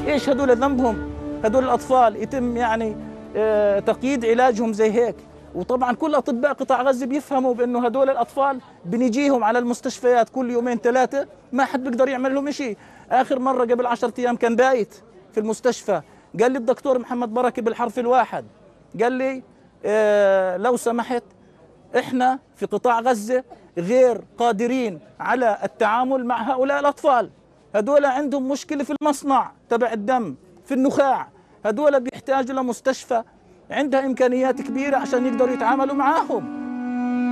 ايش هدول ذنبهم؟ هدول الاطفال يتم يعني تقييد علاجهم زي هيك. وطبعا كل اطباء قطاع غزه بيفهموا بانه هدول الاطفال بنجيهم على المستشفيات كل يومين ثلاثه، ما حد بيقدر يعمل لهم شيء. اخر مره قبل 10 ايام كان بايت في المستشفى، قال لي الدكتور محمد بركه بالحرف الواحد، قال لي لو سمحت احنا في قطاع غزه غير قادرين على التعامل مع هؤلاء الاطفال، هدول عندهم مشكله في المصنع تبع الدم في النخاع، هدول بيحتاجوا لمستشفى عندها إمكانيات كبيرة عشان يقدروا يتعاملوا معاهم.